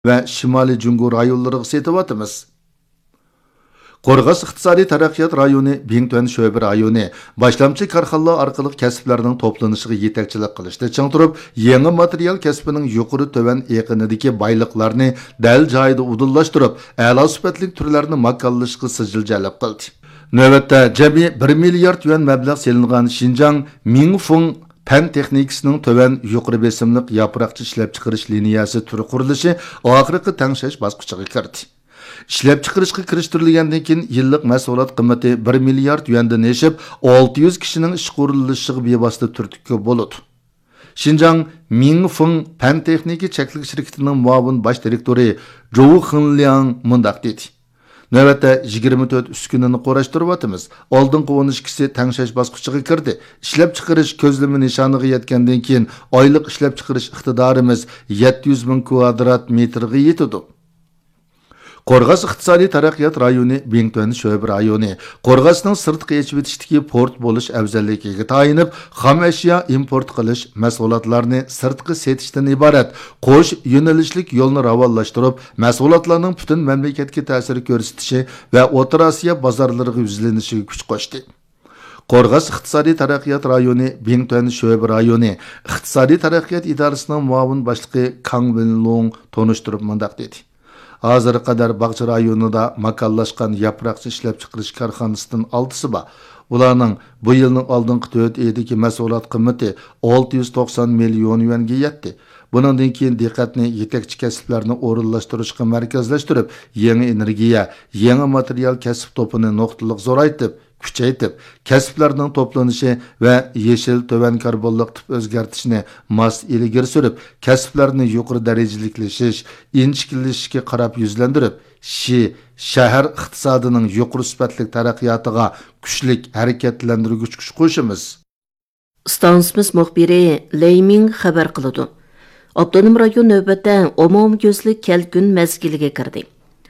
va Shimoliy Jungo rayonlariga setyapmiz. Qorğas iqtisodiy taraqqiyot rayoni Bingtuan sho'ba rayoni boshlamchi korxonalar orqali kasblarning to'planishiga yetakchilik qilishda ching turib, yangi material kasbining yuqori to'van eqinidagi boyliqlarni dal joyida udillashtirib, a'lo sifatli turlarni makallashga sijil jalb qildi. Navbatda jami 1 milliard yuan mablag' selingan Xinjiang Mingfeng Pan texnikasining to'van yuqori besimliq yaproqchi ishlab chiqarish liniyasi turi qurilishi oxirgi tangshash bosqichiga kirdi. İşlep çıkarışqa kirishtirilgandan keyin yillik mahsulot qiymati 1 milliard yuandan oshib 600 kishining ish qurilishiga bevosita turtki bo'ladi. Xinjiang Mingfeng Pan texnika cheklik shirkatining muavin bosh direktori Zhou Xinliang mundaq dedi. Navbatda 24 uskunani qo'rashtiryapmiz. Oldingi 12si tangshash bosqichiga kirdi. Ishlab chiqarish ko'zlami nishoniga yetgandan keyin oylik ishlab chiqarish iqtidorimiz 700 ming kvadrat metrga yetadi. Qorğas iqtisodiy taraqqiyot rayoni Bingtuan sho'ba rayoni Qorğasning sirtqi yechib etishdagi port bo'lish afzalligiga tayinib, xom ashyo import qilish mahsulotlarni sirtqi setishdan iborat qo'sh yo'nalishlik yo'lni ravonlashtirib, mahsulotlarning butun mamlakatga ta'sir ko'rsatishi va O'rta Osiyo bozorlariga yuzlanishiga kuch qo'shdi. Qorğas iqtisodiy taraqqiyot rayoni Bingtuan sho'ba rayoni iqtisodiy taraqqiyot idorasining muavin boshlig'i Kang Winlong tonishtirib mundaq dedi. Hazır kadar Bağcı rayonunda makallashgan yaproqchi ishlab chiqarish korxonasidan 6si bor. Ularning bu yilning oldingi 4 oydagi mahsulot qiymati 690 million yuanga yetdi. Bundan keyin diqqatni yetakchi kasblarni o'rinlashtirishga markazlashtirib, yangi energiya, yangi material kasb to'pini nuqtaliq zo'raytib, kuchaytib, kasblarning to'planishi va yeshil to'van karbonliq tip o'zgartishni mos ilgari surib, kasblarni yuqori darajaliklash, inchikilishga qarab yuzlantirib, shahar iqtisodining yuqori sifatli taraqqiyotiga kuchlik harakatlantiruvchi kuch qo'shimiz. Stansimiz muxbiri Leyming xabar qiladi. Abdunum rayon navbatda umumyuzlik kelkun mezgiliga kirdi.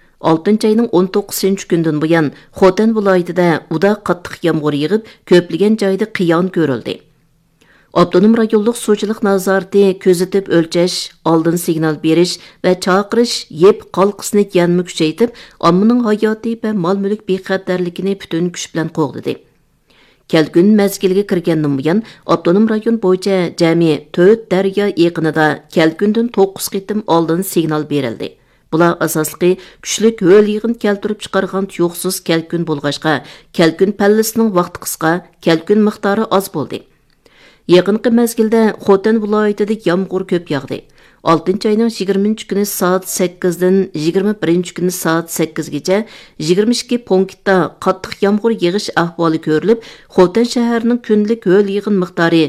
6 ayning 19 kundan buyon Xotan viloyatida uda qattiq yomg'ir yig'ib, ko'plagan joyda qiyon ko'rildi. Abdunum rayonlik suvchilik nazorati ko'zitib o'lchash, oldin signal berish va chaqirish yeb qalqisini yanmi kuchaytib, ommaning hayoti va mol-mulk bexatarligini butun kuch bilan qo'g'didi. Kelgün mezgilga kirgandan buyon Abdunum rayon bo'yicha jami 4 daryo yaqinida kelgündan 9 qitim oldin signal berildi. Bular asosli kuchlik ho'l yig'in keltirib chiqargan tuyuqsiz kelgün bo'lg'ashqa, kelgün pallasining vaqti qisqa, kelgün miqdori oz bo'ldi. Yaqinqi mezgilda Xotan viloyatida yomg'ir ko'p yog'di. 6 ayning 20 kuni soat 8 dan 21 kuni soat 8 gacha 22 punktda qattiq yomg'ir yig'ish ahvoli ko'rilib, Xotan shaharining kunlik ho'l yig'in miqdori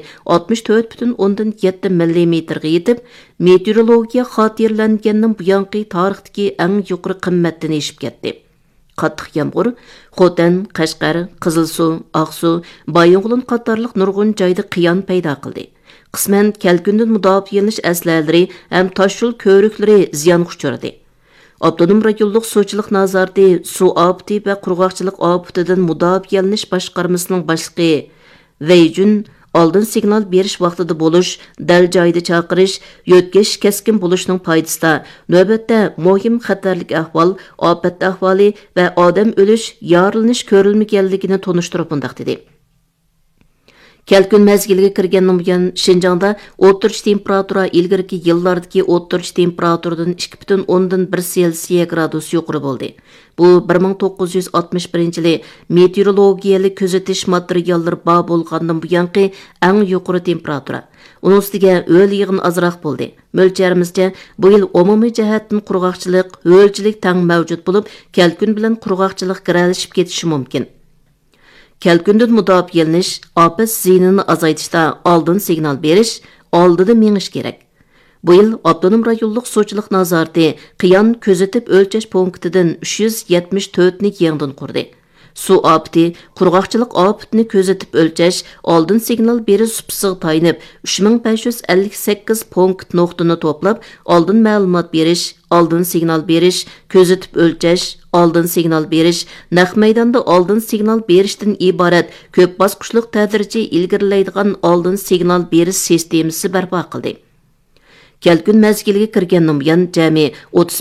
64,7 mm ga yetib, meteorologiya xotirlangandan buyongi tarixdagi eng yuqori qimmatdan eshib ketdi. Qattiq yomg'ir Xotan, Qashqar, Qizilsu, Aqsu, Bayonqulun qatorliq nurg'un joyda qiyon paydo qildi. Qismen kelgündan mudofiyalanish aslalari ham toshul ko'riklari ziyon uchradi. Abdunum rayonlik suvchilik nazorati suv ofati va qurg'oqchilik ofatidan mudofiyalanish boshqarmasining boshlig'i Veyjun oldin signal berish vaqtida bo'lish, dal joyida chaqirish, yo'tkash keskin bo'lishning foydasida navbatda muhim xatarlik ahvol, ofat ahvoli va odam o'lish, yorilanish ko'rilmaganligini tonishtirib mundaq dedi. Kelkün mezgiliga kirgandan buyon Xinjiangda o'rtacha temperatura ilgariki yillardagi o'rtacha temperaturadan 2,1 Selsiya gradus yuqori bo'ldi. Bu 1961-yili meteorologiyalik kuzatish materiallari bor bo'lgandan buyongi eng yuqori temperatura. Uning ustiga o'l yig'in azroq bo'ldi. Mo'lcharimizcha bu yil umumiy jihatdan qurg'oqchilik, o'lchilik tang mavjud bo'lib, kelkün bilan qurg'oqchilik kiralashib ketishi mumkin. Kelkündan mudofiyalanish, ofat ziynini azaytishda oldin signal berish, oldida mengish kerak. Bu yil Abdunum rayonlik suvchilik nazorati qiyon ko'zitib o'lchash punktidan 374 ni yangdan qurdi. Suv ofati, qurg'oqchilik ofatini ko'zitib o'lchash, oldin signal berish supsiga tayinib 3558 punkt nuqtani to'plab, oldin ma'lumot berish, oldin signal berish, ko'zitib o'lchash, oldin signal berish, naq maydonda oldin signal berishdan iborat ko'p bosqichli tadrijiy ilgarilaydigan oldin signal berish sistemasi barpo qildi. Kelkün mezgiliga kirgenden buyan jami